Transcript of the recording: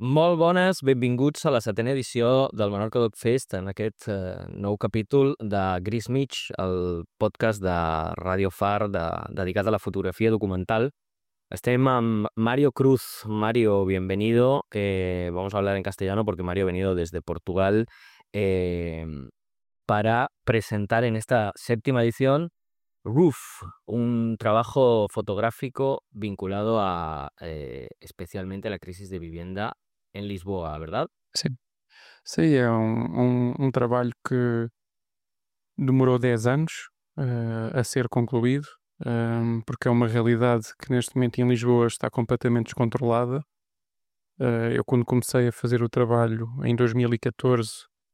Molt bones, benvinguts a la setena edició del Menorca Dog Fest, en aquest nou capítol de Gris Mig, el podcast de Radio Far dedicat a la fotografía documental. Estem amb Mario Cruz. Mario, bienvenido. Vamos a hablar en castellano porque Mario ha venido desde Portugal para presentar en esta séptima edición Roof, un trabajo fotográfico vinculado a especialmente a la crisis de vivienda en Lisboa, ¿verdad? Sim, sim, é um trabalho que demorou 10 anos a ser concluído, porque é uma realidade que neste momento em Lisboa está completamente descontrolada. Eu quando comecei a fazer o trabalho em 2014